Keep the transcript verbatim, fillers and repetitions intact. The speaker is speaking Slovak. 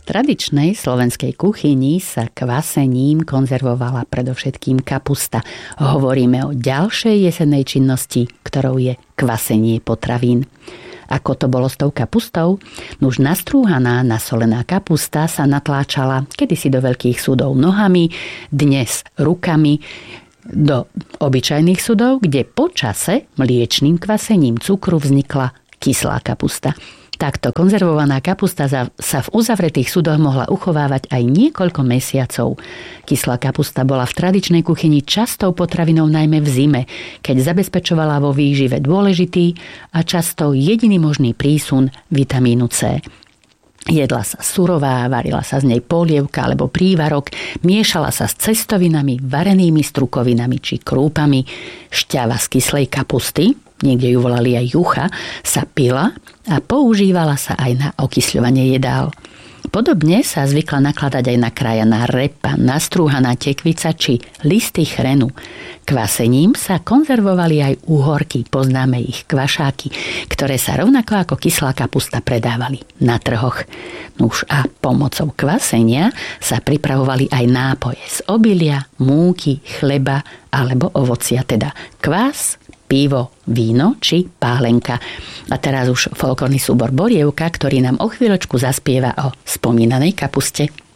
tradičnej slovenskej kuchyni sa kvasením konzervovala predovšetkým kapusta. Hovoríme o ďalšej jesennej činnosti, ktorou je kvasenie potravín. Ako to bolo s tou kapustou? Nuž nastrúhaná, nasolená kapusta sa natláčala kedysi do veľkých sudov nohami, dnes rukami, do obyčajných sudov, kde po čase mliečnym kvasením cukru vznikla kyslá kapusta. Takto konzervovaná kapusta sa v uzavretých sudoch mohla uchovávať aj niekoľko mesiacov. Kyslá kapusta bola v tradičnej kuchyni častou potravinou najmä v zime, keď zabezpečovala vo výžive dôležitý a často jediný možný prísun vitamínu C. Jedla sa surová, varila sa z nej polievka alebo prívarok, miešala sa s cestovinami, varenými strukovinami či krúpami. Šťava z kyslej kapusty, niekde ju volali aj jucha, sa pila a používala sa aj na okysľovanie jedál. Podobne sa zvykla nakladať aj nakrájaná repa, nastrúhaná tekvica či listy chrenu. Kvasením sa konzervovali aj úhorky, poznáme ich kvašáky, ktoré sa rovnako ako kyslá kapusta predávali na trhoch. Nuž a pomocou kvasenia sa pripravovali aj nápoje z obilia, múky, chleba alebo ovocia, teda kvás, pivo, víno či pálenka. A teraz už folklórny súbor Borievka, ktorý nám o chvíľočku zaspieva o spomínanej kapuste.